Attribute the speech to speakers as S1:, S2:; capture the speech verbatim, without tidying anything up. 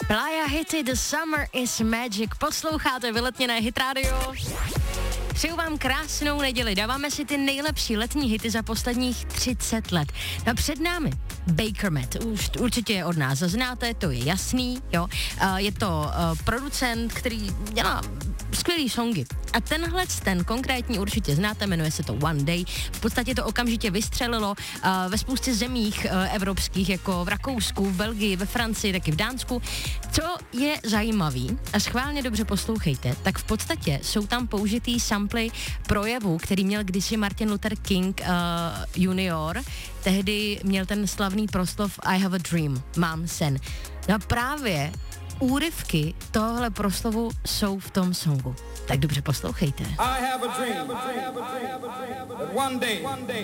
S1: Playa Hity, The Summer is Magic. Posloucháte Vyletněné Hit Radio. Přeju vám krásnou neděli. Dáváme si ty nejlepší letní hity za posledních třicet let. A před námi Baker Matt. Už určitě je od nás znáte, to je jasný, jo. Je to producent, který dělá skvělý songy. A tenhle ten konkrétní určitě znáte, jmenuje se to One Day. V podstatě to okamžitě vystřelilo uh, ve spoustě zemích uh, evropských, jako v Rakousku, v Belgii, ve Francii, taky v Dánsku. Co je zajímavý, a schválně dobře poslouchejte, tak v podstatě jsou tam použitý samply projevu, který měl kdysi Martin Luther King uh, junior. Tehdy měl ten slavný proslov I have a dream, mám sen. No a právě úryvky tohle proslovu jsou v tom songu. Tak dobře poslouchejte.
S2: I have a dream that one day